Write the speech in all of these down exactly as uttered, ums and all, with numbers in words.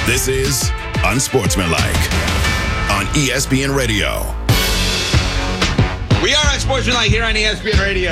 This is Unsportsmanlike on E S P N Radio. We are Unsportsmanlike here on E S P N Radio.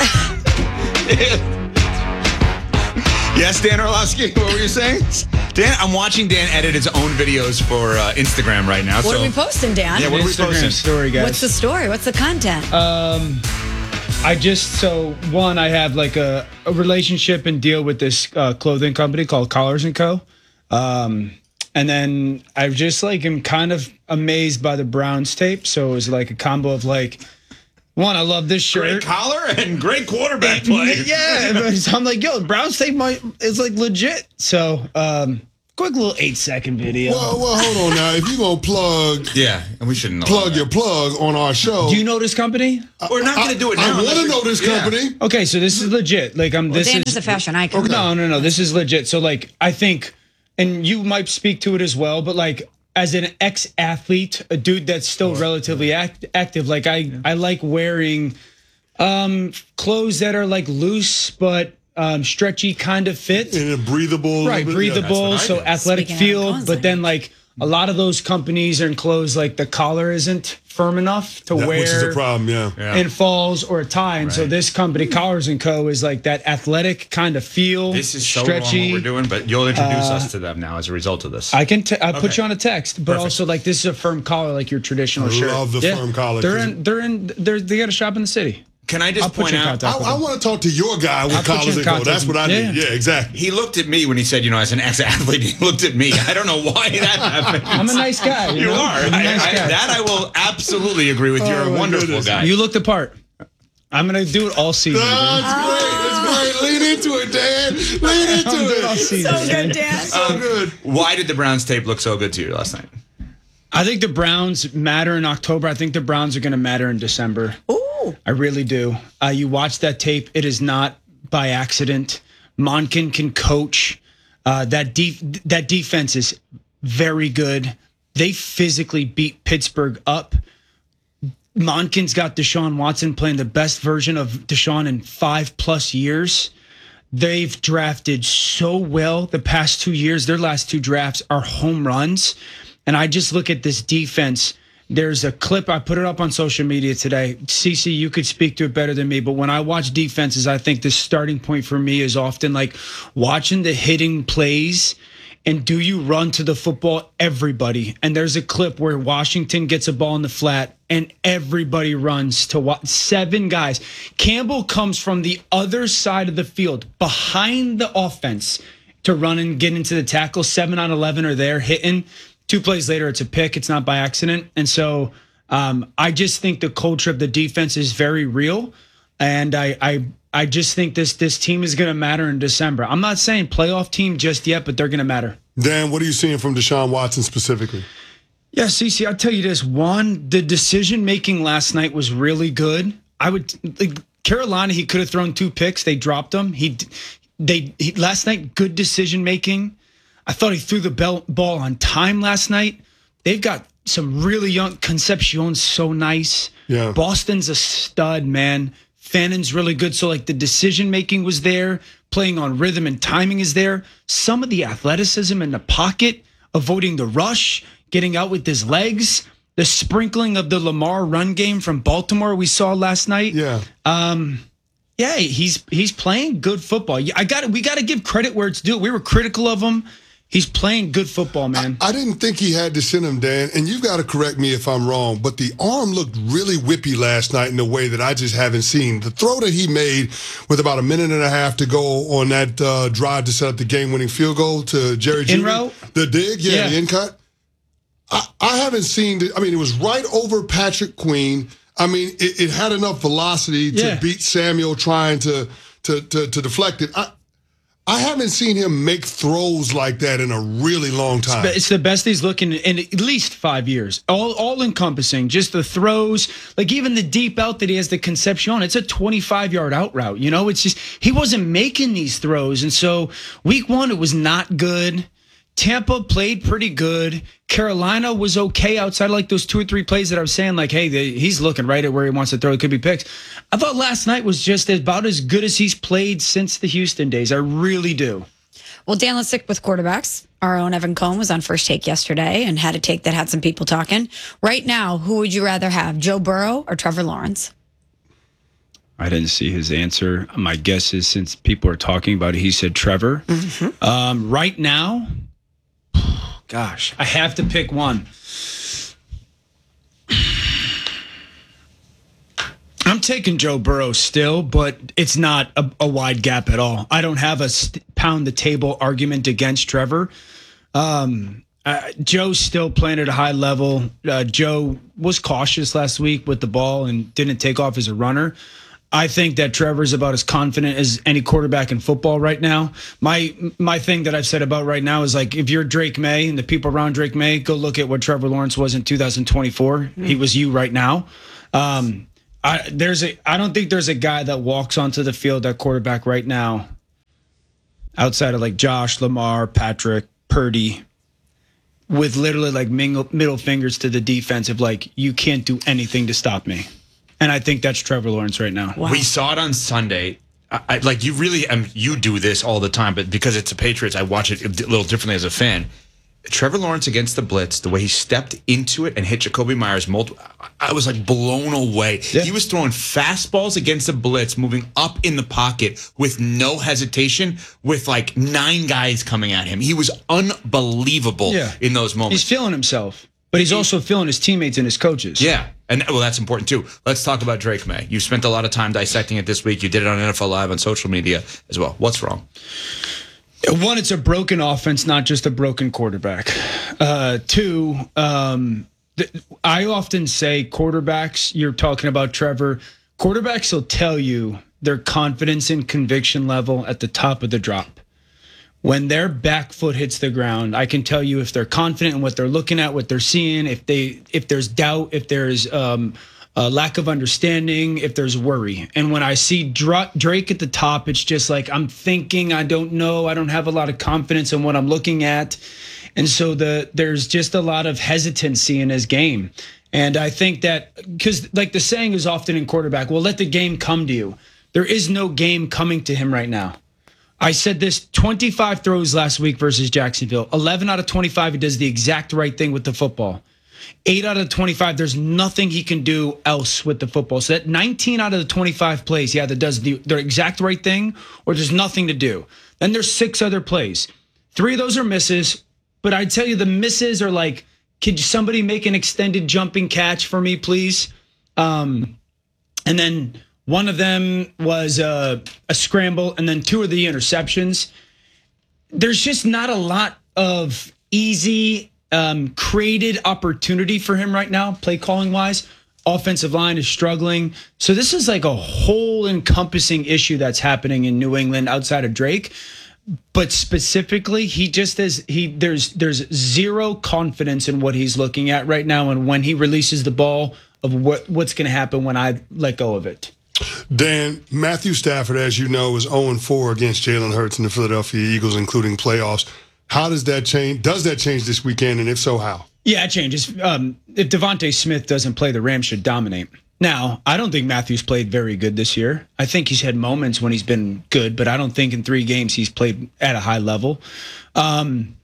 Yes, Dan Orlovsky, what were you saying? Dan, I'm watching Dan edit his own videos for uh, Instagram right now. What so, are we posting, Dan? Yeah, what are we Instagram posting? story, guys. What's the story? What's the content? Um, I just, so one, I have like a, a relationship and deal with this uh, clothing company called Collars and Co. Um, and then I just like am kind of amazed by the Browns tape. So it was like a combo of like, one, I love this shirt. Great collar and great quarterback play. Yeah, so I'm like, yo, Browns tape might is like legit. So, um, quick little eight second video. Well, well, hold on now. If you're gonna plug, Yeah, and we shouldn't know plug your plug on our show, Do you know this company? We're not going to do it now. I want unless to we- know this yeah. company. Okay, so this is legit. Like I'm. well, This Dan is is a fashion icon. No, no, no. This is legit. So, like, I think, and you might speak to it as well, but like, as an ex-athlete, a dude that's still relatively act- active, like I, I like wearing um, clothes that are like loose but um, stretchy kind of fit. And a breathable, Right, little bit- yeah. breathable, that's so what I do. athletic Speaking out of feel. clones But then, like, a lot of those companies are enclosed, like the collar isn't firm enough to That- wear which is a problem. Yeah. Yeah. in falls or a tie. And so Right. this company, Collars and Co., is like that athletic kind of feel. This is so stretchy. wrong what we're doing, but you'll introduce us to them now as a result of this. I can t- I put Okay. you on a text, but Perfect. also like this is a firm collar, like your traditional I shirt. love the firm collar, They're 'cause in. They're in. They're they got a shop in the city. Can I just I'll put point you in out? contact. I, I want to talk to your guy with I'll put you Collars in and Co. contact That's what I with- need. yeah. Yeah, exactly. He looked at me when he said, you know, as an ex-athlete, he looked at me. I don't know why that happened. I'm a nice guy. You, You know? are. I'm a I, nice I, guy. that I will absolutely agree with. You're Oh, a my wonderful goodness. guy. You look the part. I'm gonna do it all season. Oh, it's great. It's great. Lean into it, Dan. Lean I'm into doing it all it. season. So good, Dan. So good. Why did the Browns tape look so good to you last night? I think the Browns matter in October. I think the Browns are gonna matter in December. Ooh. I really do. Uh, you watch that tape. It is not by accident. Monken can coach. Uh, that def- that defense is very good. They physically beat Pittsburgh up. Monken's got Deshaun Watson playing the best version of Deshaun in five plus years. They've drafted so well the past two years. Their last two drafts are home runs. And I just look at this defense. There's a clip, I put it up on social media today. Cece, you could speak to it better than me, but when I watch defenses, I think the starting point for me is often like watching the hitting plays and do you run to the football, everybody. And there's a clip where Washington gets a ball in the flat and everybody runs to what? Seven guys. Campbell comes from the other side of the field, behind the offense, to run and get into the tackle. Seven on eleven are there hitting. Two plays later, it's a pick. It's not by accident. And so um, I just think the culture of the defense is very real. And I I, I just think this this team is going to matter in December. I'm not saying playoff team just yet, but they're going to matter. Dan, what are you seeing from Deshaun Watson specifically? Yeah, Cece, I'll tell you this. One, the decision-making last night was really good. I would like, Carolina, he could have thrown two picks. They dropped them. He, they he, last night, good decision-making. I thought he threw the bell, ball on time last night. They've got some really young. Concepcion's so nice. Yeah. Boston's a stud, man. Fannon's really good. So, like, the decision-making was there. Playing on rhythm and timing is there. Some of the athleticism in the pocket, avoiding the rush, getting out with his legs, the sprinkling of the Lamar run game from Baltimore we saw last night. Yeah. Um, yeah, he's he's playing good football. I got we got to give credit where it's due. We were critical of him. He's playing good football, man. I didn't think he had this in him, Dan, and you've got to correct me if I'm wrong, but the arm looked really whippy last night in a way that I just haven't seen. The throw that he made with about a minute and a half to go on that uh, drive to set up the game-winning field goal to Jerry Jeudy. In route? The dig, yeah, Yeah. the in cut. I, I haven't seen it. I mean, it was right over Patrick Queen. I mean, it, it had enough velocity to Yeah. beat Samuel trying to to to, to deflect it. I, I haven't seen him make throws like that in a really long time. But it's the best he's looking in at least five years. All all encompassing, just the throws, like even the deep out that he has the Concepcion. It's a twenty-five yard out route. You know, it's just he wasn't making these throws, and so week one it was not good. Tampa played pretty good. Carolina was okay outside of like those two or three plays that I was saying, like, hey, the, he's looking right at where he wants to throw. It could be picks. I thought last night was just about as good as he's played since the Houston days. I really do. Well, Dan, let's stick with quarterbacks. Our own Evan Cohen was on First Take yesterday and had a take that had some people talking. Right now, who would you rather have, Joe Burrow or Trevor Lawrence? I didn't see his answer. My guess is since people are talking about it, he said Trevor. Mm-hmm. Um, right now, gosh, I have to pick one. I'm taking Joe Burrow still, but it's not a, a wide gap at all. I don't have a st- pound the table argument against Trevor. Um, uh, Joe's still playing at a high level. Uh, Joe was cautious last week with the ball and didn't take off as a runner. I think that Trevor's about as confident as any quarterback in football right now. My my thing that I've said about right now is like, if you're Drake May and the people around Drake May, go look at what Trevor Lawrence was in two thousand twenty-four. Mm-hmm. He was you right now. Um, I, there's a. I don't think there's a guy that walks onto the field at quarterback right now, outside of like Josh, Lamar, Patrick, Purdy, with literally like mingle, middle fingers to the defense of like, you can't do anything to stop me. And I think that's Trevor Lawrence right now. Wow. We saw it on Sunday. I, I, like you really, um, you do this all the time, but because it's the Patriots, I watch it a little differently as a fan. Trevor Lawrence against the blitz, the way he stepped into it and hit Jacoby Myers, multiple, I was like blown away. Yeah. He was throwing fastballs against the blitz, moving up in the pocket with no hesitation, with like nine guys coming at him. He was unbelievable yeah. in those moments. He's feeling himself, but he's also feeling his teammates and his coaches. Yeah, and well, that's important too. Let's talk about Drake May. You spent a lot of time dissecting it this week. You did it on N F L Live on social media as well. What's wrong? One, it's a broken offense, not just a broken quarterback. Uh, two, um, th- I often say quarterbacks, you're talking about Trevor, quarterbacks will tell you their confidence and conviction level at the top of the drop. When their back foot hits the ground, I can tell you if they're confident in what they're looking at, what they're seeing, if they, if there's doubt, if there's um, a lack of understanding, if there's worry. And when I see Drake at the top, it's just like, I'm thinking, I don't know, I don't have a lot of confidence in what I'm looking at. And so the there's just a lot of hesitancy in his game. And I think that, because like the saying is often in quarterback, well, let the game come to you. There is no game coming to him right now. I said this, twenty-five throws last week versus Jacksonville. eleven out of twenty-five, he does the exact right thing with the football. eight out of twenty-five, there's nothing he can do else with the football. So that nineteen out of the twenty-five plays, yeah, that does the, the exact right thing, or there's nothing to do. Then there's six other plays. Three of those are misses, but I tell you the misses are like, could somebody make an extended jumping catch for me, please? Um, and then one of them was uh, a scramble, and then two of the interceptions. There's just not a lot of easy Um, created opportunity for him right now, play calling wise. Offensive line is struggling. So this is like a whole encompassing issue that's happening in New England outside of Drake. But specifically, he just has he there's there's zero confidence in what he's looking at right now, and when he releases the ball, of what what's going to happen when I let go of it. Dan, Matthew Stafford, as you know, is oh and four against Jalen Hurts and the Philadelphia Eagles, including playoffs. How does that change? Does that change this weekend? And if so, how? Yeah, it changes. Um, if Devontae Smith doesn't play, the Rams should dominate. Now, I don't think Matthew's played very good this year. I think he's had moments when he's been good, but I don't think in three games he's played at a high level. Um,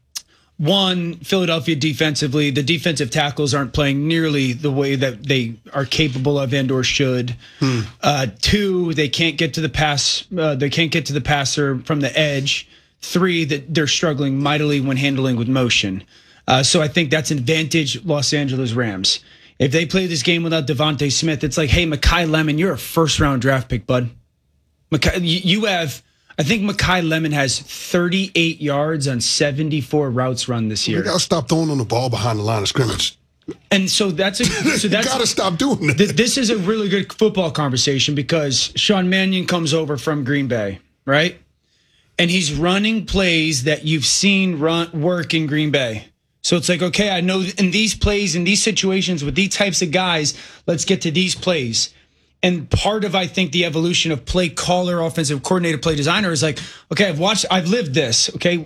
one, Philadelphia defensively, the defensive tackles aren't playing nearly the way that they are capable of and or should. Hmm. Uh, two, they can't get to the pass. Uh, they can't get to the passer from the edge. Three, that they're struggling mightily when handling with motion. Uh, so I think that's an advantage Los Angeles Rams. If they play this game without Devontae Smith, it's like, hey, Mekhi Lemon, you're a first-round draft pick, bud. Mekhi, you have, I think Mekhi Lemon has thirty-eight yards on seventy-four routes run this year. You got to stop throwing on the ball behind the line of scrimmage. And so that's a so that's you got to stop doing that. Th- this is a really good football conversation because Sean Mannion comes over from Green Bay, right? And he's running plays that you've seen run work in Green Bay. So it's like, okay, I know in these plays, in these situations with these types of guys, let's get to these plays. And part of, I think, the evolution of play caller, offensive coordinator, play designer is like, okay, I've watched, I've lived this, okay?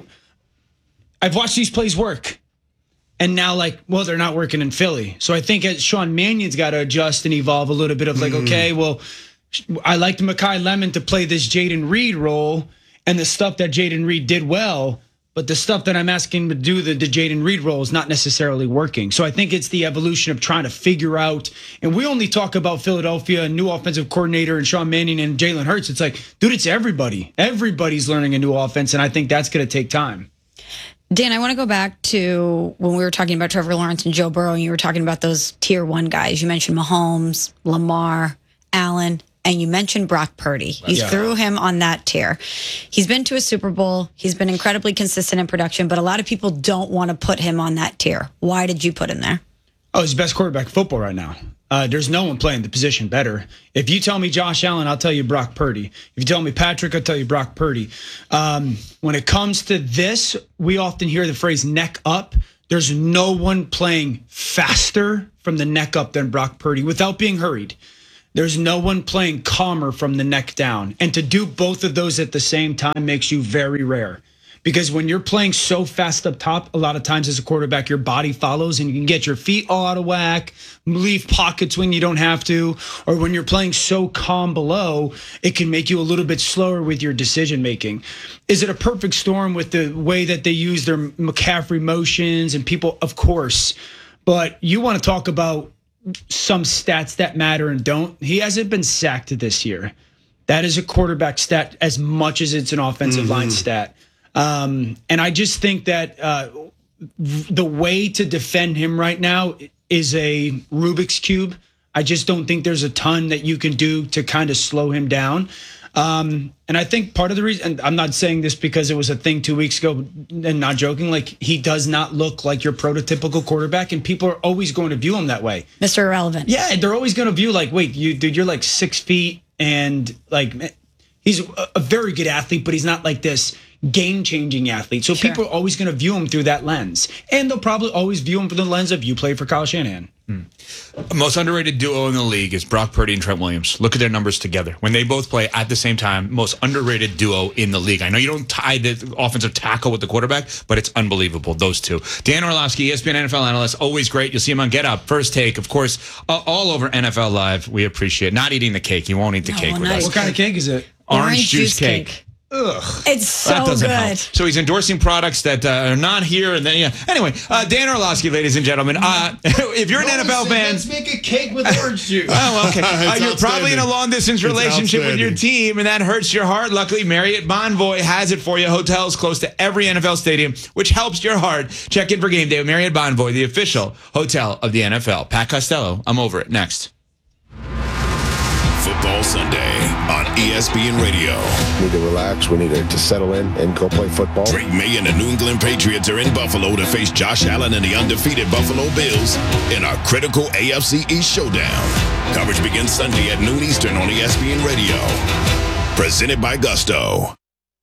I've watched these plays work. And now, like, well, they're not working in Philly. So I think Sean Mannion's got to adjust and evolve a little bit of like, mm. okay, well, I liked Mekhi Lemon to play this Jaden Reed role. And the stuff that Jaden Reed did well, but the stuff that I'm asking him to do, the, the Jaden Reed role, is not necessarily working. So I think it's the evolution of trying to figure out, and we only talk about Philadelphia, new offensive coordinator, and Sean Mannion and Jalen Hurts. It's like, dude, it's everybody. Everybody's learning a new offense, and I think that's going to take time. Dan, I want to go back to when we were talking about Trevor Lawrence and Joe Burrow, and you were talking about those tier one guys. You mentioned Mahomes, Lamar, Allen, and you mentioned Brock Purdy. You yeah. threw him on that tier. He's been to a Super Bowl. He's been incredibly consistent in production, but a lot of people don't want to put him on that tier. Why did you put him there? Oh, he's the best quarterback in football right now. Uh, there's no one playing the position better. If you tell me Josh Allen, I'll tell you Brock Purdy. If you tell me Patrick, I'll tell you Brock Purdy. Um, when it comes to this, we often hear the phrase neck up. There's no one playing faster from the neck up than Brock Purdy without being hurried. There's no one playing calmer from the neck down. And to do both of those at the same time makes you very rare. Because when you're playing so fast up top, a lot of times as a quarterback, your body follows and you can get your feet all out of whack, leave pockets when you don't have to, or when you're playing so calm below, it can make you a little bit slower with your decision making. Is it a perfect storm with the way that they use their McCaffrey motions and people? Of course. But you want to talk about some stats that matter and don't. He hasn't been sacked this year. That is a quarterback stat as much as it's an offensive mm-hmm. line stat. Um, and I just think that uh, the way to defend him right now is a Rubik's Cube. I just don't think there's a ton that you can do to kind of slow him down. Um, and I think part of the reason, and I'm not saying this because it was a thing two weeks ago and not joking, like he does not look like your prototypical quarterback and people are always going to view him that way. Mister Irrelevant. Yeah, they're always going to view like, wait, you dude, you're like six feet and like he's a, a very good athlete, but he's not like this game-changing athlete. So sure. people are always going to view him through that lens. And they'll probably always view him through the lens of you play for Kyle Shanahan. Hmm. Most underrated duo in the league is Brock Purdy and Trent Williams. Look at their numbers together. When they both play at the same time, most underrated duo in the league. I know you don't tie the offensive tackle with the quarterback, but it's unbelievable, those two. Dan Orlovsky, E S P N N F L analyst, always great. You'll see him on Get Up, First Take, of course, uh, all over N F L Live. We appreciate it. Not eating the cake. You won't eat the no, cake with nice. us. What kind of cake is it? Orange, Orange juice, juice cake. cake. Ugh. It's so that doesn't good. Help. So he's endorsing products that uh, are not here, and then yeah. Anyway, uh, Dan Orlovsky, ladies and gentlemen. Uh, if you're an N F L fan, let's make a cake with orange juice. Oh, okay. Uh, you're probably in a long distance relationship with your team, and that hurts your heart. Luckily, Marriott Bonvoy has it for you. Hotels close to every N F L stadium, which helps your heart. Check in for game day with Marriott Bonvoy, the official hotel of the N F L. Pat Costello, I'm over it. Next. Football Sunday on E S P N Radio. We need to relax. We need to, to settle in and go play football. Drake May and the New England Patriots are in Buffalo to face Josh Allen and the undefeated Buffalo Bills in our critical A F C East showdown. Coverage begins Sunday at noon Eastern on E S P N Radio. Presented by Gusto.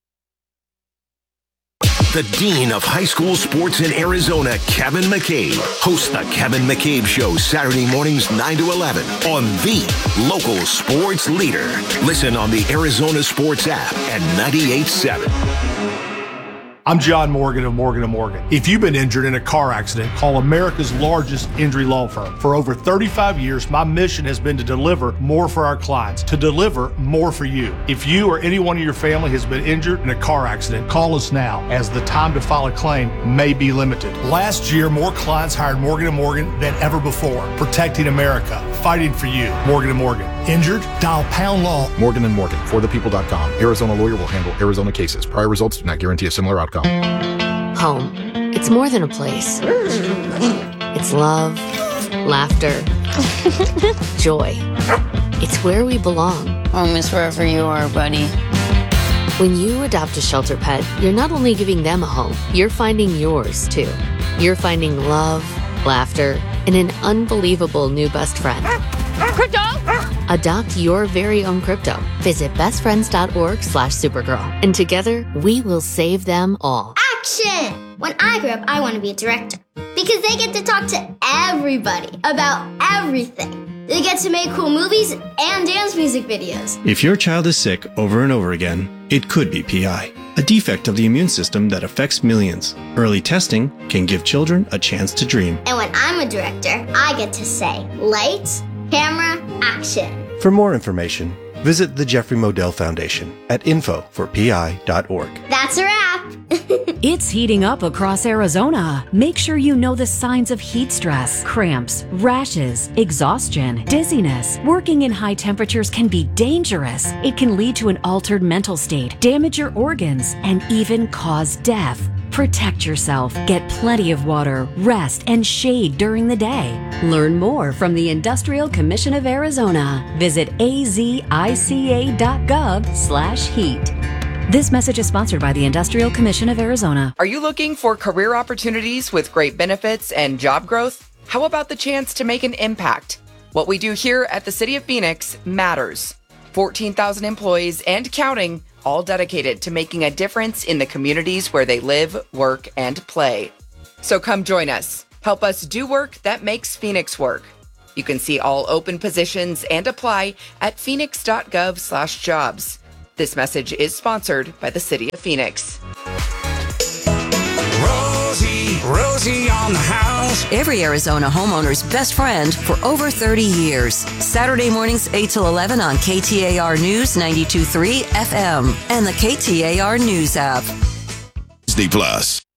The Dean of High School Sports in Arizona, Kevin McCabe, hosts the Kevin McCabe Show Saturday mornings nine to eleven on the local sports leader. Listen on the Arizona Sports app at ninety-eight point seven. I'm John Morgan of Morgan and Morgan. If you've been injured in a car accident, call America's largest injury law firm. For over thirty-five years, my mission has been to deliver more for our clients, to deliver more for you. If you or anyone in your family has been injured in a car accident, call us now, as the time to file a claim may be limited. Last year, more clients hired Morgan and Morgan than ever before, protecting America, fighting for you. Morgan and Morgan. Injured? Dial pound law. Morgan and Morgan, for the people dot com. Arizona lawyer will handle Arizona cases. Prior results do not guarantee a similar outcome. Home. It's more than a place. It's love, laughter, joy. It's where we belong. Home is wherever you are, buddy. When you adopt a shelter pet, you're not only giving them a home, you're finding yours, too. You're finding love, laughter, and an unbelievable new best friend. Crypto! Adopt your very own crypto. Visit bestfriends.org slash Supergirl. And together, we will save them all. Action! When I grow up, I want to be a director. Because they get to talk to everybody about everything. They get to make cool movies and dance music videos. If your child is sick over and over again, it could be P I, a defect of the immune system that affects millions. Early testing can give children a chance to dream. And when I'm a director, I get to say, lights, camera, action. For more information, visit the Jeffrey Modell Foundation at info for P I dot org. That's a wrap. It's heating up across Arizona. Make sure you know the signs of heat stress, cramps, rashes, exhaustion, dizziness. Working in high temperatures can be dangerous. It can lead to an altered mental state, damage your organs, and even cause death. Protect yourself, get plenty of water, rest, and shade during the day. Learn more from the Industrial Commission of Arizona. Visit azica.gov slash heat. This message is sponsored by the Industrial Commission of Arizona. Are you looking for career opportunities with great benefits and job growth? How about the chance to make an impact? What we do here at the City of Phoenix matters. fourteen thousand employees and counting, all dedicated to making a difference in the communities where they live, work, and play. So come join us. Help us do work that makes Phoenix work. You can see all open positions and apply at phoenix.gov slash jobs. This message is sponsored by the City of Phoenix. Rosie, Rosie on the house. Every Arizona homeowner's best friend for over thirty years. Saturday mornings eight till eleven on K T A R News ninety-two point three F M and the K T A R News app. Disney Plus.